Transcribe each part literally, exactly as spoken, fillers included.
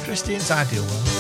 Christian's Ideal World.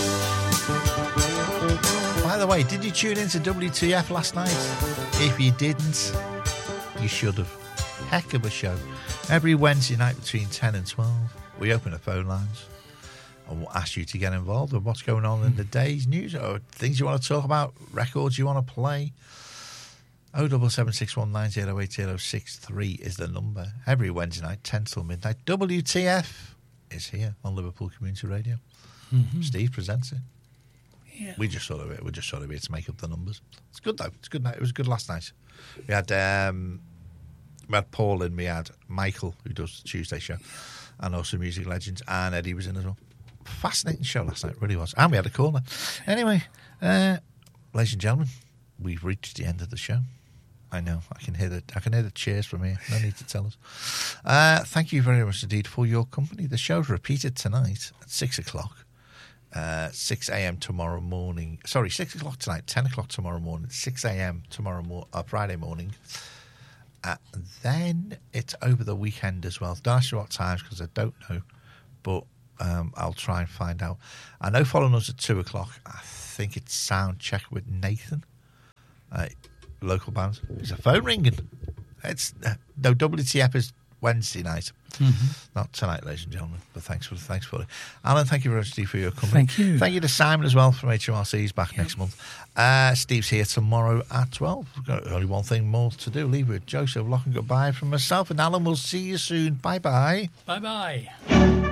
By the way, did you tune into W T F last night? If you didn't, you should have. Heck of a show. Every Wednesday night between ten and twelve, we open the phone lines and we'll ask you to get involved with what's going on in the day's news or things you want to talk about, records you want to play. oh seven seven six one nine zero eight zero six three is the number. Every Wednesday night, ten till midnight. W T F is here on Liverpool Community Radio. Mm-hmm. Steve presents it. Yeah. We just sort of we're just sort of here to make up the numbers. It's good though. It's good. It was good last night. We had um, we had Paul and we had Michael who does the Tuesday show, and also Music Legends, and Eddie was in as well. Fascinating show last night, really was. And we had a corner. Anyway, uh, ladies and gentlemen, we've reached the end of the show. I know. I can hear the I can hear the cheers from here. No need to tell us. Uh, thank you very much indeed for your company. The show's repeated tonight at six o'clock. Uh, six a.m. tomorrow morning. Sorry, six o'clock tonight, ten o'clock tomorrow morning, six a.m. tomorrow mo- uh, Friday morning. Uh, then it's over the weekend as well. Don't ask me what times because I don't know, but um, I'll try and find out. I know following us at two o'clock, I think it's Sound Check with Nathan, uh, local band. There's a phone ringing. It's uh, no W T F is Wednesday night. Mm-hmm. Not tonight, ladies and gentlemen, but thanks for thanks for it. Alan, thank you very much, Steve, for your company. Thank you. Thank you to Simon as well from H M R C. He's back yeah. next month. Uh, Steve's here tomorrow at twelve. We've got only one thing more to do. Leave it with Joseph Lock and goodbye from myself and Alan. We'll see you soon. Bye-bye. Bye-bye.